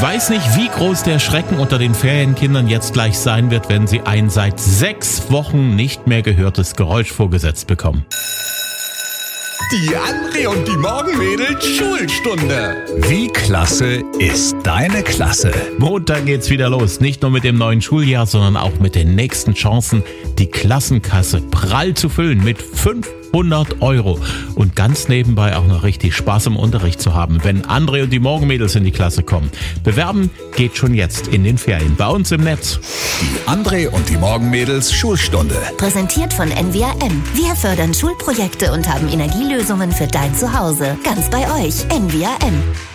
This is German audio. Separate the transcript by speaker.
Speaker 1: Ich weiß nicht, wie groß der Schrecken unter den Ferienkindern jetzt gleich sein wird, wenn sie ein seit 6 Wochen nicht mehr gehörtes Geräusch vorgesetzt bekommen.
Speaker 2: Die André und die Morgenmädels Schulstunde. Wie klasse ist deine Klasse?
Speaker 1: Montag geht's wieder los. Nicht nur mit dem neuen Schuljahr, sondern auch mit den nächsten Chancen, die Klassenkasse prall zu füllen mit 500 € und ganz nebenbei auch noch richtig Spaß im Unterricht zu haben, wenn André und die Morgenmädels in die Klasse kommen. Bewerben geht schon jetzt in den Ferien bei uns im Netz.
Speaker 2: Die André und die Morgenmädels Schulstunde.
Speaker 3: Präsentiert von NWRM. Wir fördern Schulprojekte und haben Energielösungen für dein Zuhause. Ganz bei euch. NWRM.